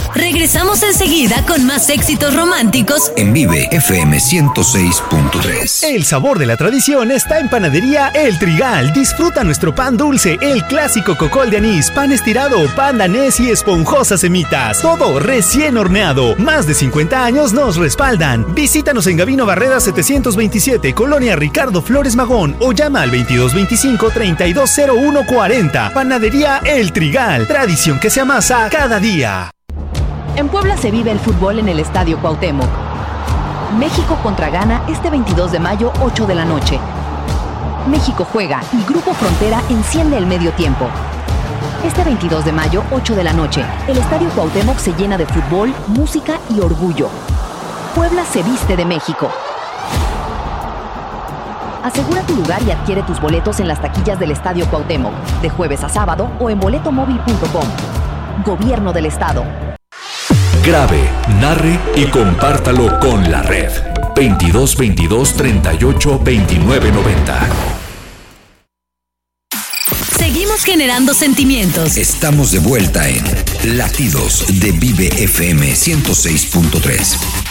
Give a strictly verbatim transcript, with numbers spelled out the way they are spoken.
Regresamos enseguida con más éxitos románticos en Vive F M ciento seis punto tres. El sabor de la tradición está en Panadería El Trigal. Disfruta nuestro pan dulce, el clásico cocol de anís, pan estirado, pan danés y esponjosas semitas. Todo recién horneado. Más de cincuenta años nos respaldan. Visítanos en Gabino Barreda setecientos veintisiete, Colonia Ricardo Flores Magón, o llama al veintidós veinticinco, treinta y dos cero uno cuarenta. Panadería El Trigal. Tradición que se amasa cada día. En Puebla se vive el fútbol en el Estadio Cuauhtémoc. México contra Ghana este veintidós de mayo, ocho de la noche. México juega y Grupo Frontera enciende el medio tiempo. Este veintidós de mayo, ocho de la noche, el Estadio Cuauhtémoc se llena de fútbol, música y orgullo. Puebla se viste de México. Asegura tu lugar y adquiere tus boletos en las taquillas del Estadio Cuauhtémoc, de jueves a sábado o en boletomóvil punto com. Gobierno del Estado. Grabe, narre y compártalo con la red. veintidós veintidós treinta y ocho veintinueve noventa. Seguimos generando sentimientos. Estamos de vuelta en Latidos de Vive F M ciento seis punto tres.